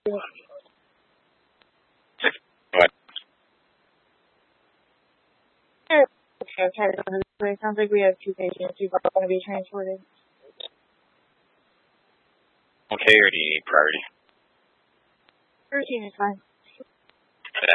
What? Okay, sounds like we have two patients who are going to be transported. Okay, or do you need priority? Routine is fine.